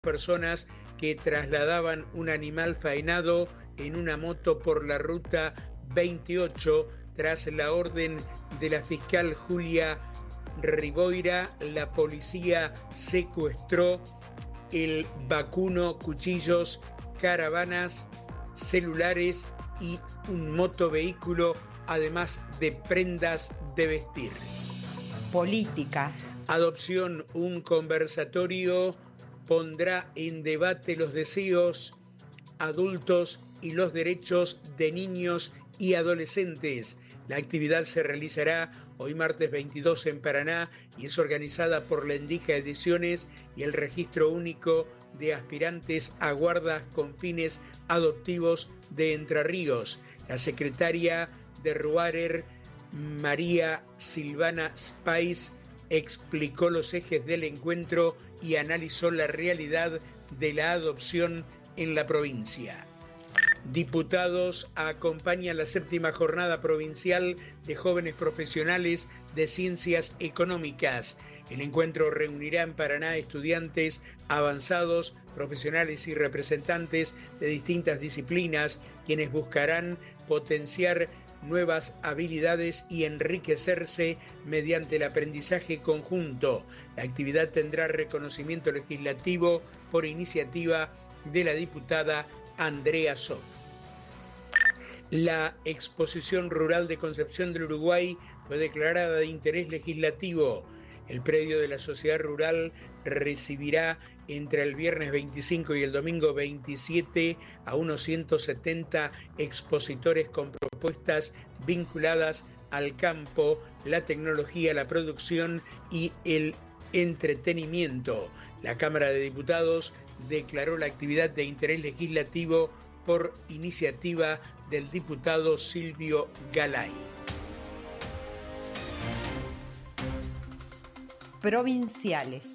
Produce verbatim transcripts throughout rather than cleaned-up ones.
personas que trasladaban un animal faenado en una moto por la ruta veintiocho. Tras la orden de la fiscal Julia Riboira, la policía secuestró el vacuno, cuchillos, caravanas, celulares y un motovehículo, además de prendas de vestir. Política. Adopción, un conversatorio pondrá en debate los deseos adultos y los derechos de niños y adolescentes. La actividad se realizará hoy martes veintidós en Paraná y es organizada por la Endija Ediciones y el Registro Único de Aspirantes a Guardas con Fines Adoptivos de Entre Ríos. La secretaria de RUARER, María Silvana Spice, explicó los ejes del encuentro y analizó la realidad de la adopción en la provincia. Diputados acompañan la séptima jornada provincial de jóvenes profesionales de ciencias económicas. El encuentro reunirá en Paraná estudiantes avanzados, profesionales y representantes de distintas disciplinas, quienes buscarán potenciar nuevas habilidades y enriquecerse mediante el aprendizaje conjunto. La actividad tendrá reconocimiento legislativo por iniciativa de la diputada Andrea Sof. La exposición rural de Concepción del Uruguay fue declarada de interés legislativo. El predio de la Sociedad Rural recibirá entre el viernes veinticinco y el domingo veintisiete a unos ciento setenta expositores con propuestas vinculadas al campo, la tecnología, la producción y el entretenimiento. La Cámara de Diputados declaró la actividad de interés legislativo por iniciativa del diputado Silvio Galay. Provinciales.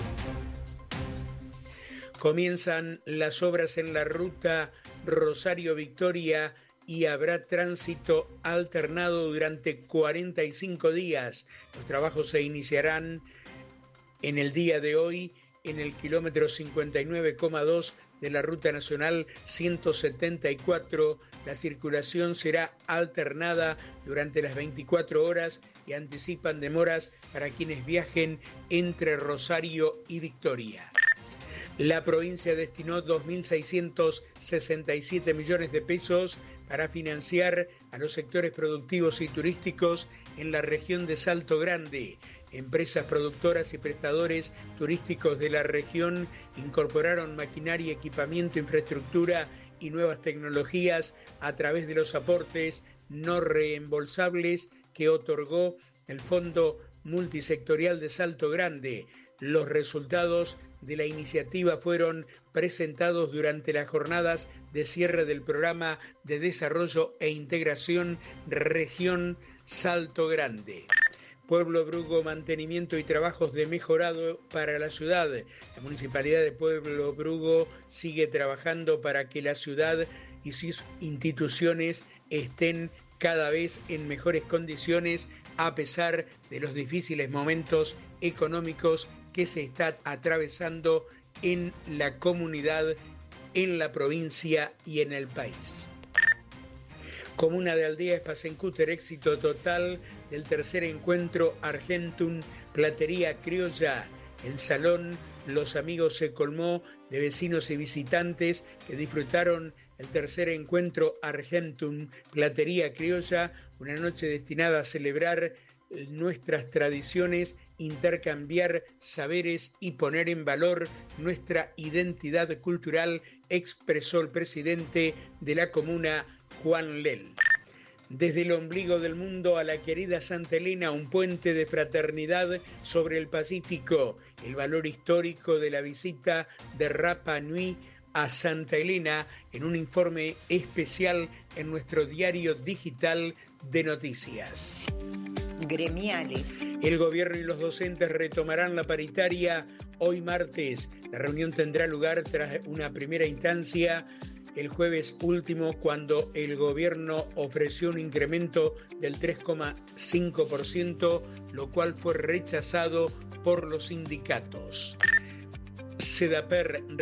Comienzan las obras en la ruta Rosario-Victoria y habrá tránsito alternado durante cuarenta y cinco días. Los trabajos se iniciarán en el día de hoy en el kilómetro cincuenta y nueve coma dos de la Ruta Nacional ciento setenta y cuatro. La circulación será alternada durante las veinticuatro horas y anticipan demoras para quienes viajen entre Rosario y Victoria. La provincia destinó dos mil seiscientos sesenta y siete millones de pesos para financiar a los sectores productivos y turísticos en la región de Salto Grande. Empresas productoras y prestadores turísticos de la región incorporaron maquinaria, equipamiento, infraestructura y nuevas tecnologías a través de los aportes no reembolsables que otorgó el Fondo Multisectorial de Salto Grande. Los resultados de la iniciativa fueron presentados durante las jornadas de cierre del Programa de Desarrollo e Integración Región Salto Grande. Pueblo Brugo, mantenimiento y trabajos de mejorado para la ciudad. La Municipalidad de Pueblo Brugo sigue trabajando para que la ciudad y sus instituciones estén cada vez en mejores condiciones a pesar de los difíciles momentos económicos que se está atravesando en la comunidad, en la provincia y en el país. Comuna de Aldea Espasencúter, éxito total del tercer encuentro Argentum Platería Criolla. El salón Los Amigos se colmó de vecinos y visitantes que disfrutaron el tercer encuentro Argentum Platería Criolla, una noche destinada a celebrar nuestras tradiciones, intercambiar saberes y poner en valor nuestra identidad cultural, expresó el presidente de la comuna, Juan Lel. Desde el ombligo del mundo a la querida Santa Elena, un puente de fraternidad sobre el Pacífico, el valor histórico de la visita de Rapa Nui a Santa Elena en un informe especial en nuestro diario digital de noticias. Gremiales. El gobierno y los docentes retomarán la paritaria hoy martes. La reunión tendrá lugar tras una primera instancia el jueves último, cuando el gobierno ofreció un incremento del tres coma cinco por ciento, lo cual fue rechazado por los sindicatos. SEDAPER